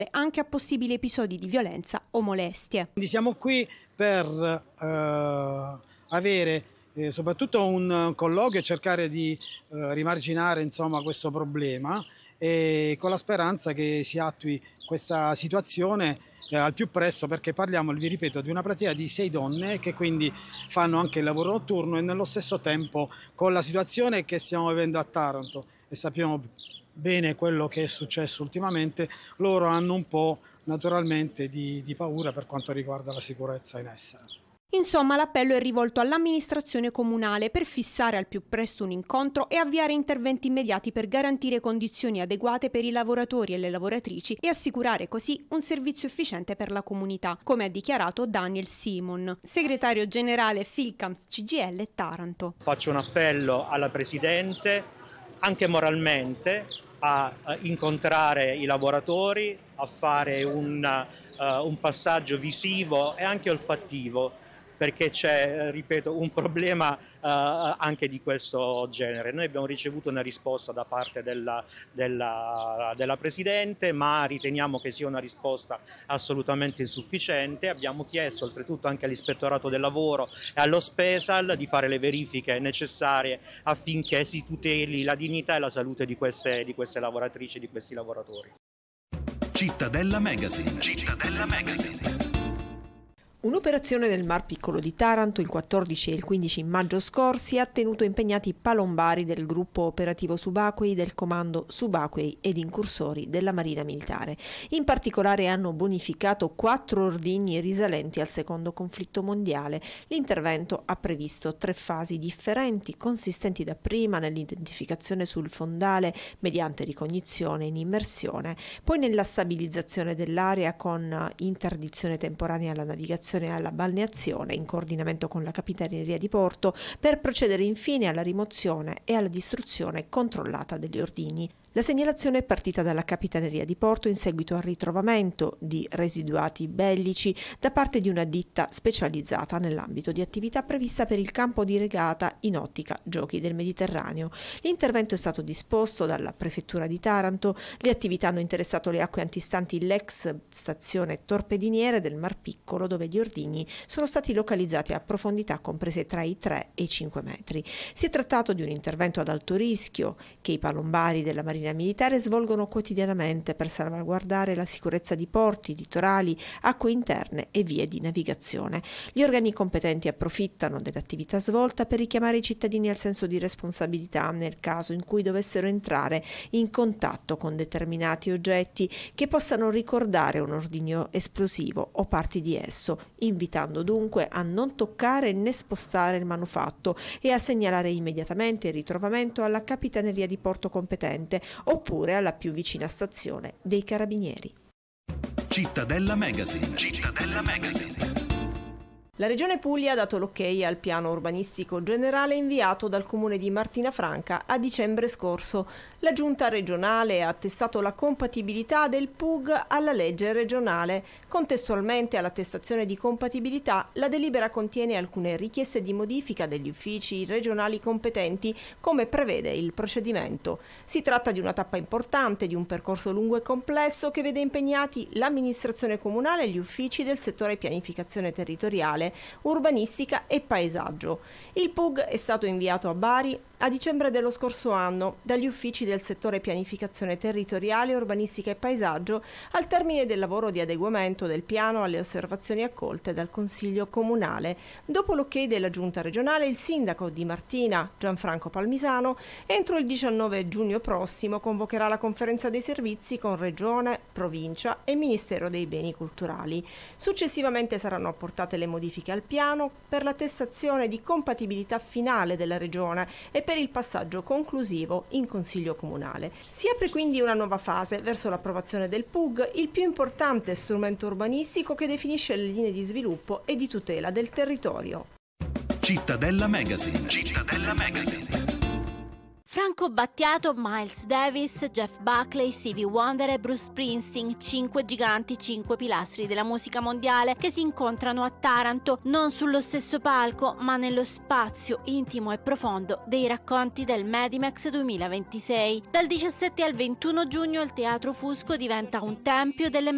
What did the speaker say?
anche a possibili episodi di violenza o molestie. Quindi siamo qui per avere soprattutto un colloquio e cercare di rimarginare questo problema, e con la speranza che si attui questa situazione al più presto, perché parliamo, vi ripeto, di una platea di 6 donne che quindi fanno anche il lavoro notturno, e nello stesso tempo, con la situazione che stiamo vivendo a Taranto, e sappiamo bene quello che è successo ultimamente, loro hanno un po' naturalmente di paura per quanto riguarda la sicurezza in essere. Insomma, l'appello è rivolto all'amministrazione comunale per fissare al più presto un incontro e avviare interventi immediati per garantire condizioni adeguate per i lavoratori e le lavoratrici e assicurare così un servizio efficiente per la comunità, come ha dichiarato Daniel Simon, segretario generale Filcams CGIL Taranto. Faccio un appello alla Presidente, anche moralmente, a incontrare i lavoratori, a fare un passaggio visivo e anche olfattivo, perché c'è, ripeto, un problema anche di questo genere. Noi abbiamo ricevuto una risposta da parte della Presidente, ma riteniamo che sia una risposta assolutamente insufficiente. Abbiamo chiesto oltretutto anche all'Ispettorato del Lavoro e allo Spesal di fare le verifiche necessarie affinché si tuteli la dignità e la salute di queste lavoratrici e di questi lavoratori. Cittadella Magazine. Cittadella Magazine. Un'operazione nel Mar Piccolo di Taranto il 14 e il 15 maggio scorsi ha tenuto impegnati i palombari del gruppo operativo subacquei del comando subacquei ed incursori della Marina Militare. In particolare hanno bonificato 4 ordigni risalenti al secondo conflitto mondiale. L'intervento ha previsto 3 fasi differenti, consistenti dapprima nell'identificazione sul fondale mediante ricognizione in immersione, poi nella stabilizzazione dell'area con interdizione temporanea alla navigazione e alla balneazione in coordinamento con la Capitaneria di Porto, per procedere infine alla rimozione e alla distruzione controllata degli ordigni. La segnalazione è partita dalla Capitaneria di Porto in seguito al ritrovamento di residuati bellici da parte di una ditta specializzata nell'ambito di attività prevista per il campo di regata in ottica Giochi del Mediterraneo. L'intervento è stato disposto dalla Prefettura di Taranto. Le attività hanno interessato le acque antistanti l'ex stazione torpediniere del Mar Piccolo, dove gli ordigni sono stati localizzati a profondità comprese tra i 3 e i 5 metri. Si è trattato di un intervento ad alto rischio che i palombari della Marina Militare svolgono quotidianamente per salvaguardare la sicurezza di porti, litorali, acque interne e vie di navigazione. Gli organi competenti approfittano dell'attività svolta per richiamare i cittadini al senso di responsabilità nel caso in cui dovessero entrare in contatto con determinati oggetti che possano ricordare un ordigno esplosivo o parti di esso, invitando dunque a non toccare né spostare il manufatto e a segnalare immediatamente il ritrovamento alla Capitaneria di Porto competente oppure alla più vicina stazione dei Carabinieri. Cittadella Magazine. Cittadella Magazine. La Regione Puglia ha dato l'ok al piano urbanistico generale inviato dal Comune di Martina Franca a dicembre scorso. La Giunta regionale ha attestato la compatibilità del PUG alla legge regionale. Contestualmente all'attestazione di compatibilità, la delibera contiene alcune richieste di modifica degli uffici regionali competenti, come prevede il procedimento. Si tratta di una tappa importante di un percorso lungo e complesso che vede impegnati l'amministrazione comunale e gli uffici del settore pianificazione territoriale, urbanistica e paesaggio. Il PUG è stato inviato a Bari a dicembre dello scorso anno dagli uffici del settore pianificazione territoriale, urbanistica e paesaggio al termine del lavoro di adeguamento del piano alle osservazioni accolte dal Consiglio Comunale. Dopo l'ok della Giunta regionale, il sindaco di Martina, Gianfranco Palmisano, entro il 19 giugno prossimo convocherà la conferenza dei servizi con Regione, Provincia e Ministero dei Beni Culturali. Successivamente saranno apportate le modifiche al piano per l'attestazione di compatibilità finale della Regione e per il passaggio conclusivo in Consiglio Comunale. Si apre quindi una nuova fase verso l'approvazione del PUG, il più importante strumento urbanistico che definisce le linee di sviluppo e di tutela del territorio. Cittadella Magazine. Cittadella Magazine. Franco Battiato, Miles Davis, Jeff Buckley, Stevie Wonder e Bruce Springsteen, 5 giganti, 5 pilastri della musica mondiale che si incontrano a Taranto, non sullo stesso palco, ma nello spazio intimo e profondo dei racconti del Medimax 2026. Dal 17 al 21 giugno il Teatro Fusco diventa un tempio delle